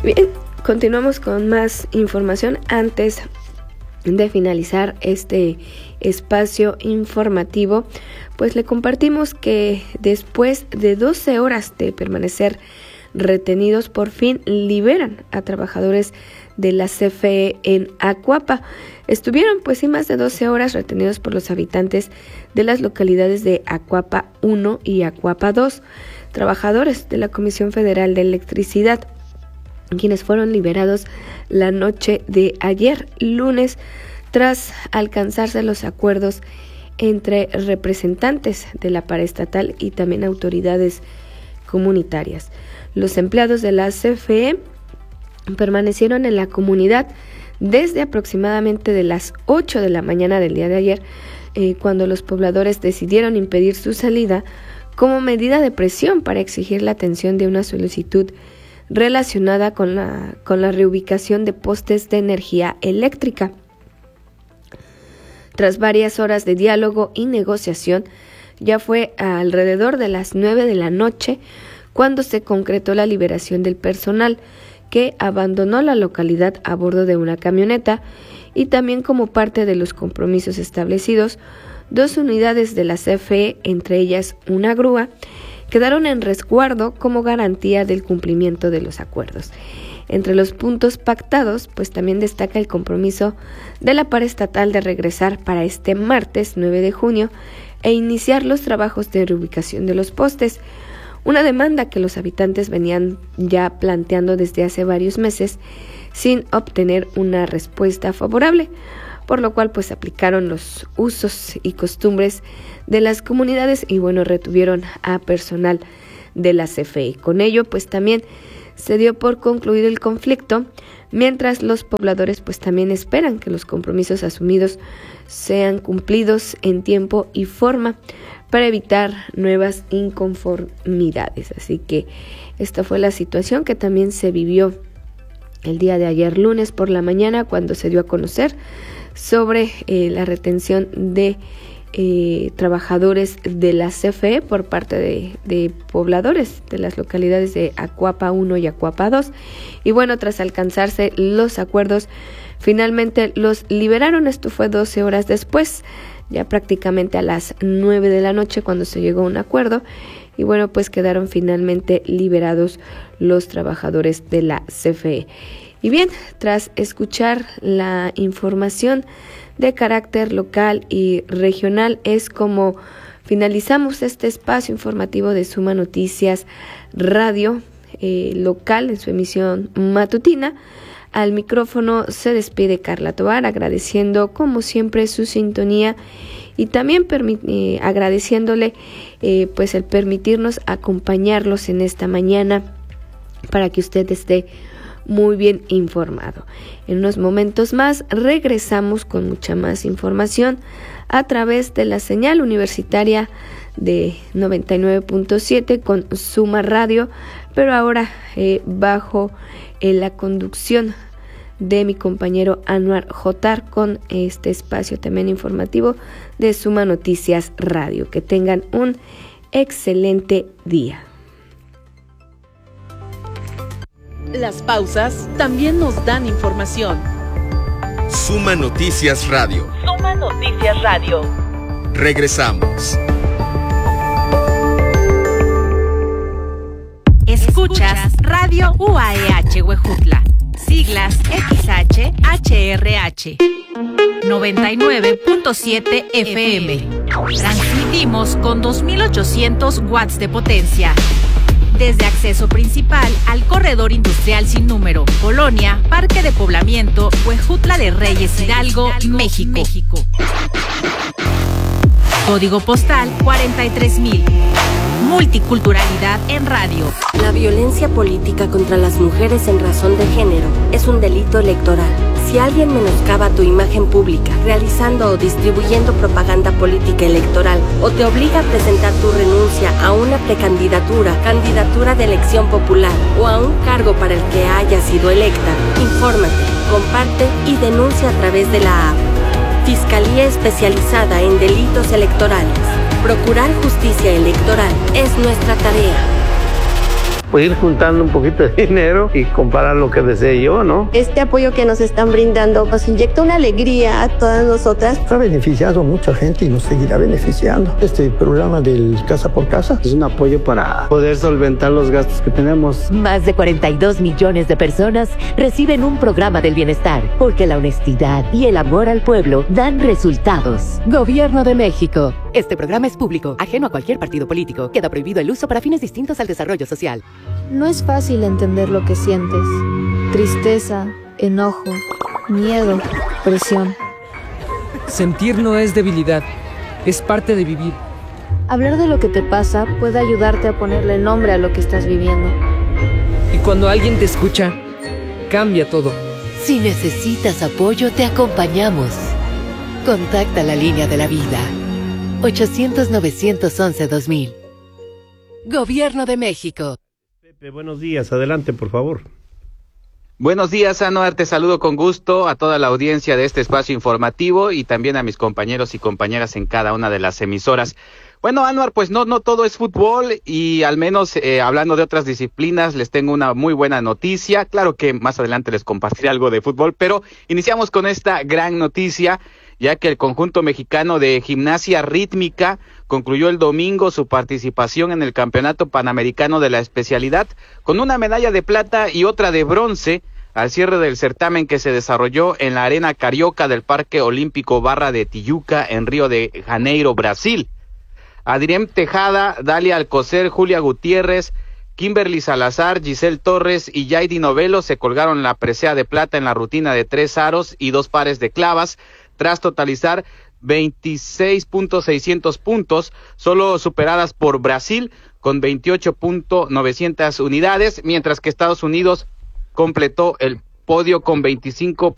Bien, continuamos con más información. Antes de finalizar este espacio informativo, pues le compartimos que después de 12 horas de permanecer retenidos, por fin liberan a trabajadores de la CFE en Acuapa. Estuvieron más de 12 horas retenidos por los habitantes de las localidades de Acuapa 1 y Acuapa 2, trabajadores de la Comisión Federal de Electricidad, quienes fueron liberados la noche de ayer, lunes, tras alcanzarse los acuerdos entre representantes de la paraestatal y también autoridades comunitarias. Los empleados de la CFE permanecieron en la comunidad desde aproximadamente de las 8 de la mañana del día de ayer, cuando los pobladores decidieron impedir su salida como medida de presión para exigir la atención de una solicitud relacionada con la reubicación de postes de energía eléctrica. Tras varias horas de diálogo y negociación, ya fue alrededor de las 9 de la noche cuando se concretó la liberación del personal, que abandonó la localidad a bordo de una camioneta, y también como parte de los compromisos establecidos, 2 unidades de la CFE, entre ellas una grúa, quedaron en resguardo como garantía del cumplimiento de los acuerdos. Entre los puntos pactados, también destaca el compromiso de la paraestatal de regresar para este martes 9 de junio e iniciar los trabajos de reubicación de los postes, una demanda que los habitantes venían ya planteando desde hace varios meses sin obtener una respuesta favorable, por lo cual aplicaron los usos y costumbres de las comunidades y retuvieron a personal de la CFE. Con ello también se dio por concluido el conflicto, mientras los pobladores también esperan que los compromisos asumidos sean cumplidos en tiempo y forma para evitar nuevas inconformidades. Así que esta fue la situación que también se vivió el día de ayer lunes por la mañana, cuando se dio a conocer sobre la retención de trabajadores de la CFE por parte de pobladores de las localidades de Acuapa 1 y Acuapa 2. Y tras alcanzarse los acuerdos, finalmente los liberaron. Esto fue 12 horas después, ya prácticamente a las 9 de la noche, cuando se llegó a un acuerdo, y quedaron finalmente liberados los trabajadores de la CFE. Y bien, tras escuchar la información de carácter local y regional, es como finalizamos este espacio informativo de Suma Noticias Radio local en su emisión matutina. Al micrófono se despide Carla Tovar, agradeciendo como siempre su sintonía y también agradeciéndole el permitirnos acompañarlos en esta mañana para que usted esté muy bien informado. En unos momentos más regresamos con mucha más información a través de la señal universitaria de 99.7 con Suma Radio, pero ahora bajo la conducción de mi compañero Anuar Jotar, con este espacio también informativo de Suma Noticias Radio. Que tengan un excelente día. Las pausas también nos dan información. Suma Noticias Radio. Suma Noticias Radio. Regresamos. Escuchas Radio UAEH Huejutla. Siglas XH-HRH. 99.7 FM. Transmitimos con 2.800 watts de potencia. Desde acceso principal al corredor industrial sin número, Colonia, Parque de Poblamiento, Huejutla de Reyes, Hidalgo, México. Código postal 43,000. Multiculturalidad en radio. La violencia política contra las mujeres en razón de género es un delito electoral. Si alguien menoscaba tu imagen pública, realizando o distribuyendo propaganda política electoral, o te obliga a presentar tu renuncia a una precandidatura, candidatura de elección popular o a un cargo para el que hayas sido electa, infórmate, comparte y denuncia a través de la app. Fiscalía Especializada en Delitos Electorales. Procurar justicia electoral es nuestra tarea. pues ir juntando un poquito de dinero y comprar lo que desee yo, ¿no? Este apoyo que nos están brindando nos inyecta una alegría a todas nosotras. Ha beneficiado a mucha gente y nos seguirá beneficiando. Este programa del Casa por Casa es un apoyo para poder solventar los gastos que tenemos. Más de 42 millones de personas reciben un programa del bienestar, porque la honestidad y el amor al pueblo dan resultados. Gobierno de México. Este programa es público, ajeno a cualquier partido político. Queda prohibido el uso para fines distintos al desarrollo social. No es fácil entender lo que sientes. Tristeza, enojo, miedo, presión. Sentir no es debilidad, es parte de vivir. Hablar de lo que te pasa puede ayudarte a ponerle nombre a lo que estás viviendo. Y cuando alguien te escucha, cambia todo. Si necesitas apoyo, te acompañamos. Contacta la línea de la vida. 800-911-2000. Gobierno de México. Pepe, buenos días. Adelante, por favor. Buenos días, Anuar. Te saludo con gusto a toda la audiencia de este espacio informativo y también a mis compañeros y compañeras en cada una de las emisoras. Bueno, Anuar, pues no todo es fútbol y al menos hablando de otras disciplinas les tengo una muy buena noticia. Claro que más adelante les compartiré algo de fútbol, pero iniciamos con esta gran noticia, ya que el conjunto mexicano de gimnasia rítmica concluyó el domingo su participación en el Campeonato Panamericano de la especialidad con una medalla de plata y otra de bronce al cierre del certamen que se desarrolló en la Arena Carioca del Parque Olímpico Barra de Tijuca en Río de Janeiro, Brasil. Adriem Tejada, Dalia Alcocer, Julia Gutiérrez, Kimberly Salazar, Giselle Torres y Yaidi Novelo se colgaron la presea de plata en la rutina de 3 aros y 2 pares de clavas, tras totalizar 26.600 puntos, solo superadas por Brasil con 28.900 unidades, mientras que Estados Unidos completó el podio con 25